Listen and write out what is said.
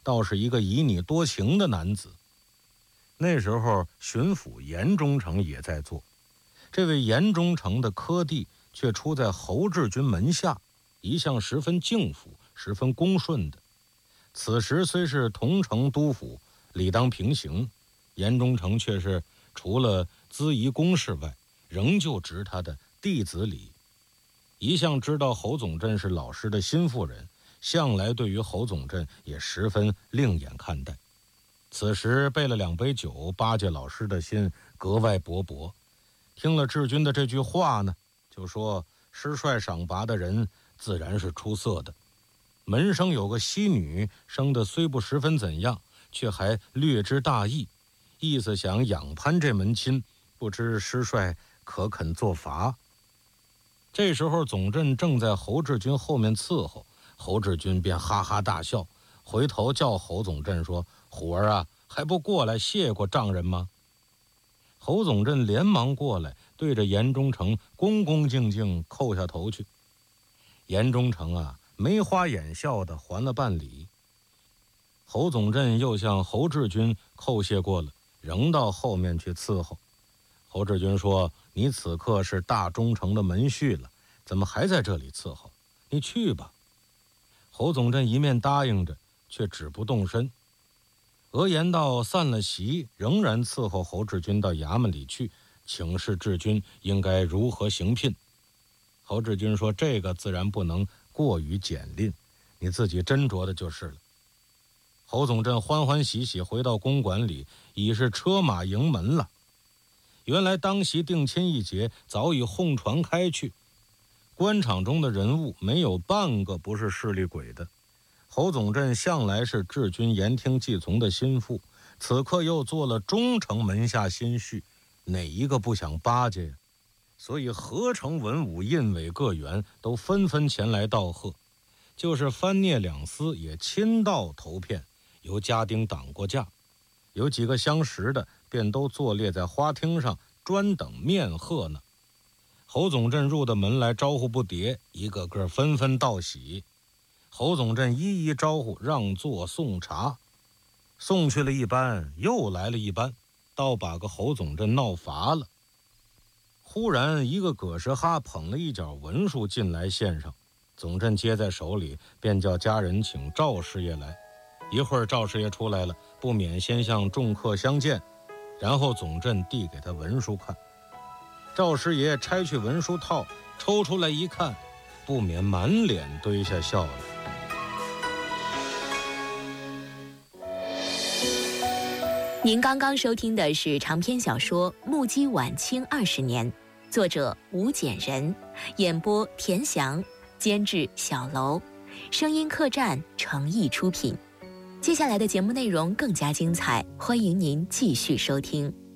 倒是一个旖旎多情的男子。那时候巡抚严忠诚也在做，这位严忠诚的科第却出在侯志军门下，一向十分敬服，十分恭顺的。此时虽是同城督府，理当平行，严忠诚却是除了咨仪公事外，仍旧执他的弟子礼。一向知道侯总镇是老师的心腹人，向来对于侯总镇也十分另眼看待。此时备了2杯酒，巴结老师的心格外勃勃。听了志军的这句话呢，就说师帅赏拔的人自然是出色的。门生有个西女，生得虽不十分怎样，却还略知大义，意思想仰攀这门亲，不知师帅可肯作罚。这时候总镇正在侯志军后面伺候，侯志军便哈哈大笑，回头叫侯总镇说：“虎儿啊，还不过来谢过丈人吗？”侯总镇连忙过来，对着严忠诚恭恭敬敬叩下头去。严忠诚啊，眉花眼笑的还了半礼。侯总镇又向侯志军叩谢过了，仍到后面去伺候。侯志军说：“你此刻是大忠诚的门婿了，怎么还在这里伺候？你去吧。”侯总镇一面答应着，却止不动身。额言道散了席，仍然伺候侯志军到衙门里去，请示志军应该如何行聘。侯志军说：“这个自然不能过于简吝，你自己斟酌的就是了。”侯总镇欢欢喜喜回到公馆里，已是车马迎门了。原来当席定亲一节早已哄传开去，官场中的人物没有半个不是势利鬼的。侯总镇向来是志军言听计从的心腹，此刻又做了忠诚门下心婿，哪一个不想巴结呀？所以何成文武印委各员都纷纷前来道贺，就是藩聂两司也亲到投片，由家丁挡过驾。有几个相识的便都坐列在花厅上，专等面贺呢。侯总镇入的门来，招呼不迭，一个个纷纷道喜。侯总镇一一招呼，让座送茶。送去了一班，又来了一班，倒把个侯总镇闹乏了。忽然一个葛什哈捧了一角文书进来献上，总镇接在手里，便叫家人请赵师爷来。一会儿赵师爷出来了，不免先向众客相见，然后总镇递给他文书看。赵师爷拆去文书套，抽出来一看，不免满脸堆下笑来。 您刚刚收听的是长篇小说《目击晚清20年》，作者吴简人，演播田翔，监制小楼，声音客栈诚意出品。接下来的节目内容更加精彩，欢迎您继续收听。